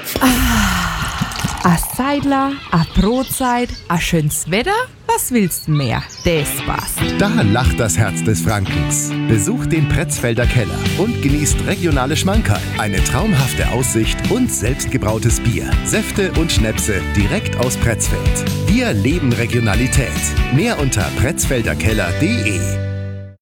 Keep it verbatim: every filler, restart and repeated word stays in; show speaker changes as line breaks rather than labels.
A Seidler, a Brotzeit, a schönes Wetter, was willst mehr? Das passt.
Da lacht das Herz des Frankens. Besucht den Pretzfelder Keller und genießt regionale Schmankerl, eine traumhafte Aussicht und selbstgebrautes Bier, Säfte und Schnäpse direkt aus Pretzfeld. Wir leben Regionalität. Mehr unter pretzfelderkeller punkt de.